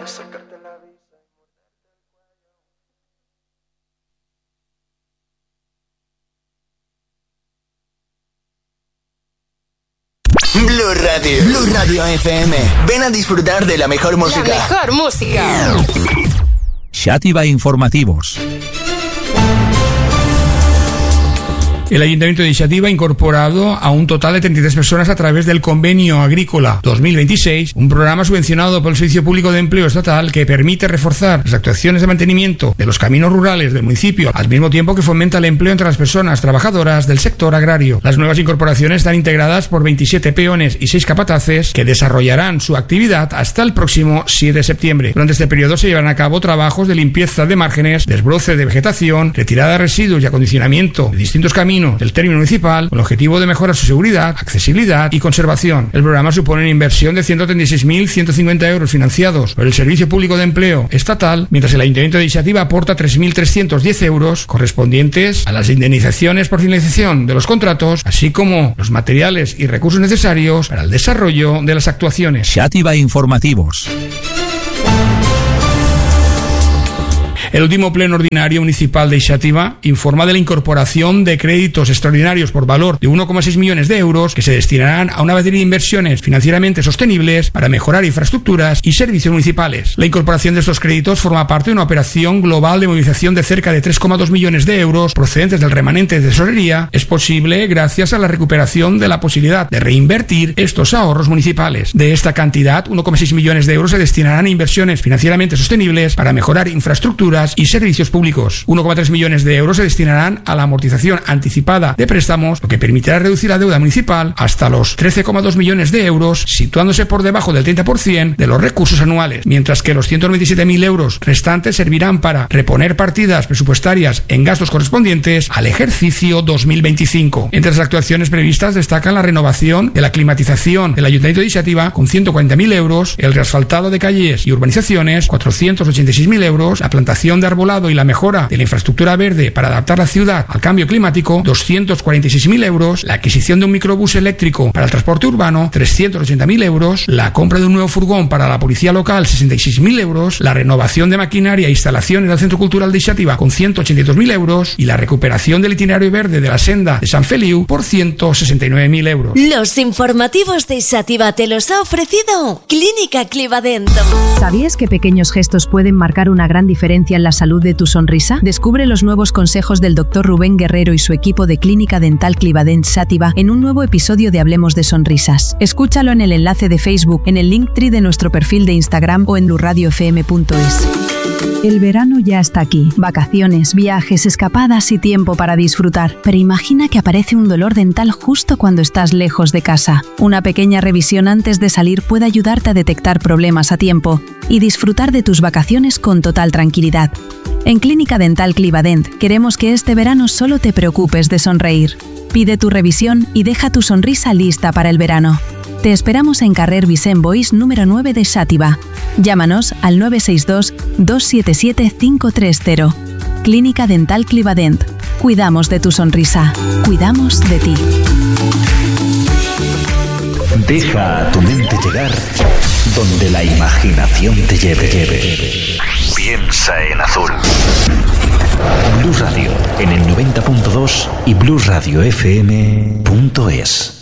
Blue Radio FM. Ven a disfrutar de la mejor música. La mejor música. Xàtiva Informativos. El Ayuntamiento de Xàtiva ha incorporado a un total de 33 personas a través del Convenio Agrícola 2026, un programa subvencionado por el Servicio Público de Empleo Estatal que permite reforzar las actuaciones de mantenimiento de los caminos rurales del municipio, al mismo tiempo que fomenta el empleo entre las personas trabajadoras del sector agrario. Las nuevas incorporaciones están integradas por 27 peones y 6 capataces que desarrollarán su actividad hasta el próximo 7 de septiembre. Durante este periodo se llevarán a cabo trabajos de limpieza de márgenes, desbroce de vegetación, retirada de residuos y acondicionamiento de distintos caminos del término municipal, con el objetivo de mejorar su seguridad, accesibilidad y conservación. El programa supone una inversión de 136.150 euros financiados por el Servicio Público de Empleo Estatal, mientras el Ayuntamiento de Xàtiva aporta 3.310 euros correspondientes a las indemnizaciones por finalización de los contratos, así como los materiales y recursos necesarios para el desarrollo de las actuaciones. Xàtiva Informativos. El último pleno ordinario municipal de Xàtiva informa de la incorporación de créditos extraordinarios por valor de 1,6 millones de euros que se destinarán a una batería de inversiones financieramente sostenibles para mejorar infraestructuras y servicios municipales. La incorporación de estos créditos forma parte de una operación global de movilización de cerca de 3,2 millones de euros procedentes del remanente de tesorería. Es posible gracias a la recuperación de la posibilidad de reinvertir estos ahorros municipales. De esta cantidad, 1,6 millones de euros se destinarán a inversiones financieramente sostenibles para mejorar infraestructuras y servicios públicos. 1,3 millones de euros se destinarán a la amortización anticipada de préstamos, lo que permitirá reducir la deuda municipal hasta los 13,2 millones de euros, situándose por debajo del 30% de los recursos anuales, mientras que los 197.000 euros restantes servirán para reponer partidas presupuestarias en gastos correspondientes al ejercicio 2025. Entre las actuaciones previstas destacan la renovación de la climatización del Ayuntamiento de Xàtiva con 140.000 euros, el reasfaltado de calles y urbanizaciones 486.000 euros, la plantación de arbolado y la mejora de la infraestructura verde para adaptar la ciudad al cambio climático 246.000 euros, la adquisición de un microbús eléctrico para el transporte urbano 380.000 euros, la compra de un nuevo furgón para la policía local 66.000 euros, la renovación de maquinaria e instalaciones del Centro Cultural de Xàtiva con 182.000 euros y la recuperación del itinerario verde de la senda de San Feliu por 169.000 euros. Los informativos de Xàtiva te los ha ofrecido Clínica Clivadent. ¿Sabías que pequeños gestos pueden marcar una gran diferencia en la salud de tu sonrisa? Descubre los nuevos consejos del Dr. Rubén Guerrero y su equipo de Clínica Dental Clivadent Xàtiva en un nuevo episodio de Hablemos de Sonrisas. Escúchalo en el enlace de Facebook, en el Linktree de nuestro perfil de Instagram o en blurradiofm.es. El verano ya está aquí. Vacaciones, viajes, escapadas y tiempo para disfrutar. Pero imagina que aparece un dolor dental justo cuando estás lejos de casa. Una pequeña revisión antes de salir puede ayudarte a detectar problemas a tiempo y disfrutar de tus vacaciones con total tranquilidad. En Clínica Dental Clivadent queremos que este verano solo te preocupes de sonreír. Pide tu revisión y deja tu sonrisa lista para el verano. Te esperamos en carrer Vicent Boix número 9 de Xàtiva. Llámanos al 962 277 530. Clínica Dental Clivadent. Cuidamos de tu sonrisa. Cuidamos de ti. Deja a tu mente llegar donde la imaginación te lleve. Piensa en azul. Blue Radio en el 90.2 y blueradiofm.es.